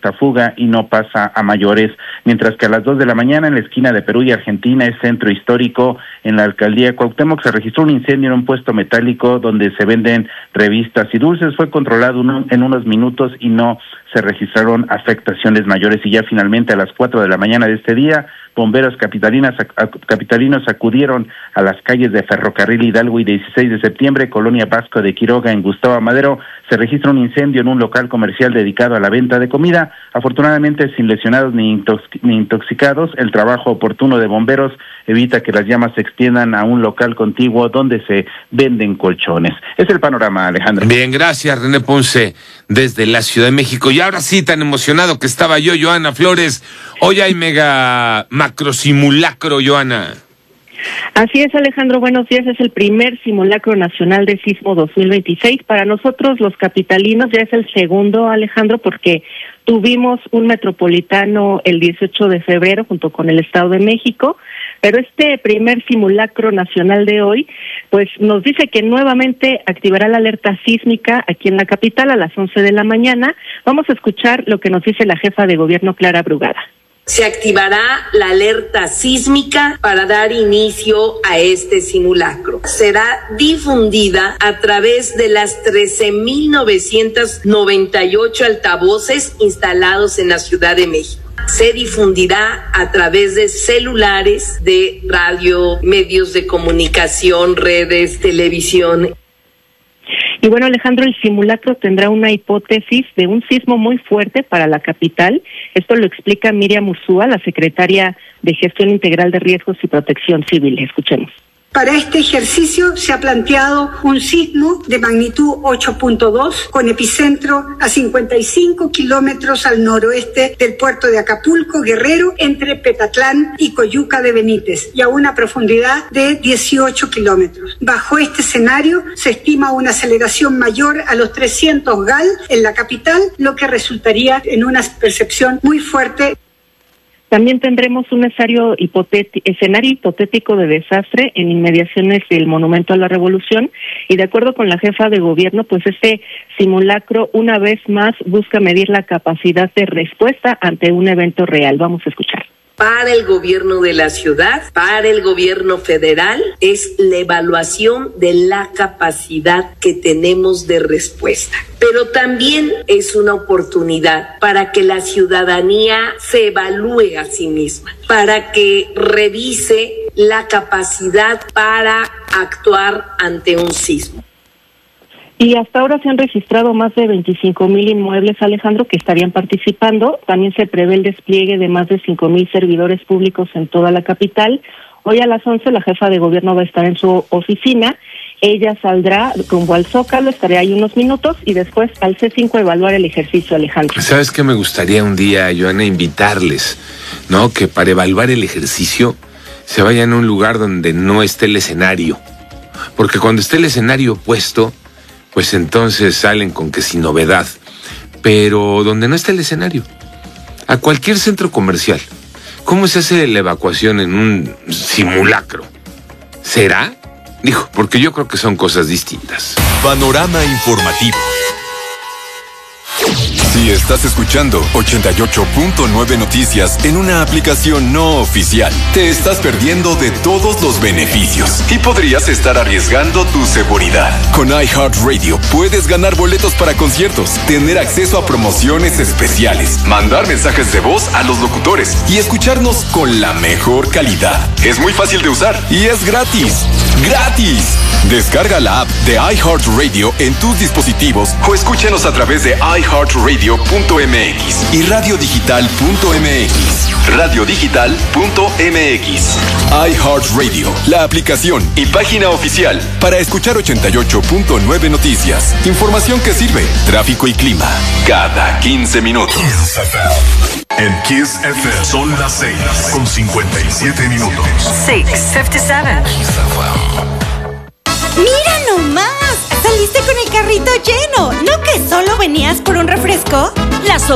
esta fuga y no pasa a mayores. Mientras que a las 2 de la mañana en la esquina de Perú y Argentina, es centro histórico, en la alcaldía Cuauhtémoc, se registró un incendio en un puesto metálico donde se venden revistas y dulces. Fue controlado en unos minutos y no se registraron afectaciones mayores. Y ya finalmente a las 4 de la mañana de este día, bomberos capitalinos acudieron a las calles de Ferrocarril Hidalgo y 16 de septiembre, Colonia Vasco de Quiroga, en Gustavo Amadero. Se registra un incendio en un local comercial dedicado a la venta de comida. Afortunadamente, sin lesionados ni intoxicados, el trabajo oportuno de bomberos evita que las llamas se extiendan a un local contiguo donde se venden colchones. Es el panorama, Alejandro. Bien, gracias, René Ponce, desde la Ciudad de México. Y ahora sí, tan emocionado que estaba yo, Joana Flores. Hoy hay mega macro simulacro, Joana. Así es, Alejandro, buenos días. Es el primer simulacro nacional de sismo 2026. Para nosotros, los capitalinos, ya es el segundo, Alejandro, porque tuvimos un metropolitano el 18 de febrero junto con el Estado de México, pero este primer simulacro nacional de hoy, pues nos dice que nuevamente activará la alerta sísmica aquí en la capital a las 11 de la mañana. Vamos a escuchar lo que nos dice la jefa de gobierno, Clara Brugada. Se activará la alerta sísmica para dar inicio a este simulacro. Será difundida a través de las 13.998 altavoces instalados en la Ciudad de México. Se difundirá a través de celulares, de radio, medios de comunicación, redes, televisión. Y bueno, Alejandro, el simulacro tendrá una hipótesis de un sismo muy fuerte para la capital. Esto lo explica Miriam Ursúa, la secretaria de Gestión Integral de Riesgos y Protección Civil. Escuchemos. Para este ejercicio se ha planteado un sismo de magnitud 8.2 con epicentro a 55 kilómetros al noroeste del puerto de Acapulco, Guerrero, entre Petatlán y Coyuca de Benítez, y a una profundidad de 18 kilómetros. Bajo este escenario se estima una aceleración mayor a los 300 GAL en la capital, lo que resultaría en una percepción muy fuerte. También tendremos un escenario hipotético de desastre en inmediaciones del Monumento a la Revolución, y de acuerdo con la jefa de gobierno, pues este simulacro una vez más busca medir la capacidad de respuesta ante un evento real. Vamos a escuchar. Para el gobierno de la ciudad, para el gobierno federal, es la evaluación de la capacidad que tenemos de respuesta. Pero también es una oportunidad para que la ciudadanía se evalúe a sí misma, para que revise la capacidad para actuar ante un sismo. Y hasta ahora se han registrado más de 25,000 inmuebles, Alejandro, que estarían participando. También se prevé el despliegue de más de 5,000 servidores públicos en toda la capital. Hoy a las 11 la jefa de gobierno va a estar en su oficina. Ella saldrá rumbo al Zócalo, estará ahí unos minutos y después al C5 evaluar el ejercicio, Alejandro. ¿Sabes qué me gustaría un día, Joana, invitarles, ¿no? Que para evaluar el ejercicio se vayan a un lugar donde no esté el escenario. Porque cuando esté el escenario puesto, pues entonces salen con que sin novedad. Pero donde no está el escenario, a cualquier centro comercial, ¿cómo se hace la evacuación en un simulacro? ¿Será? Dijo, porque yo creo que son cosas distintas. Panorama informativo. Si estás escuchando 88.9 Noticias en una aplicación no oficial, te estás perdiendo de todos los beneficios y podrías estar arriesgando tu seguridad. Con iHeartRadio puedes ganar boletos para conciertos, tener acceso a promociones especiales, mandar mensajes de voz a los locutores y escucharnos con la mejor calidad. Es muy fácil de usar y es gratis. ¡Gratis! Descarga la app de iHeartRadio en tus dispositivos o escúchanos a través de iHeartRadio.mx y radiodigital.mx. Radiodigital.mx. iHeartRadio, la aplicación y página oficial para escuchar 88.9 Noticias. Información que sirve, tráfico y clima cada 15 minutos. En Kiss FM son las 6:57 minutos. 6:57. ¡Mira nomás! ¡Saliste con el carrito lleno! ¿No que solo venías por un refresco?